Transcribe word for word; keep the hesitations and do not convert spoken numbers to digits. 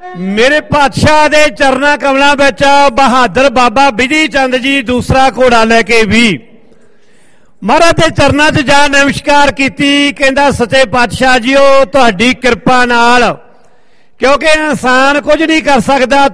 मेरे पातशाह दे चरना कमलों विच बहादुर बाबा बिधि चंद जी दूसरा घोड़ा लैके भी महाराज के चरणों च जा नमस्कार की। कहता सच्चे पातशाह जी तुहाडी कृपा नाल, क्योंकि इंसान कुछ नहीं कर सकता,